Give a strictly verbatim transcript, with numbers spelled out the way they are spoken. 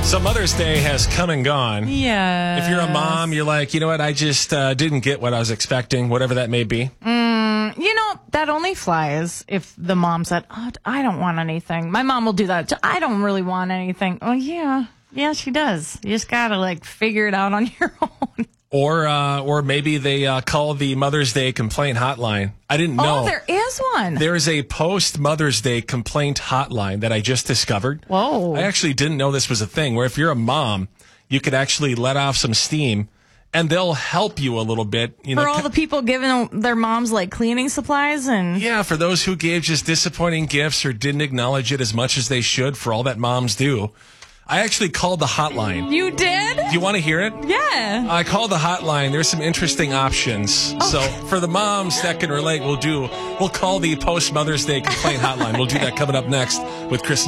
So Mother's Day has come and gone. Yeah. If you're a mom, you're like, you know what, I just uh, didn't get what I was expecting, whatever that may be. Mm, you know, that only flies if the mom said, oh, I don't want anything. My mom will do that. I don't really want anything. Oh, yeah. Yeah, she does. You just got to, like, figure it out on your own. Or uh, or maybe they uh, call the Mother's Day complaint hotline. I didn't know. Oh, there is one. There is a post-Mother's Day complaint hotline that I just discovered. Whoa. I actually didn't know this was a thing, where if you're a mom, you could actually let off some steam, and they'll help you a little bit. You know, For all the people giving their moms, like, cleaning supplies and... Yeah, for those who gave just disappointing gifts or didn't acknowledge it as much as they should, for all that moms do. I actually called the hotline. You did? Do you want to hear it? Yeah. I called the hotline. There's some interesting options. Oh. So for the moms that can relate, we'll do. We'll call the post Mother's Day complaint hotline. We'll do that coming up next with Chris.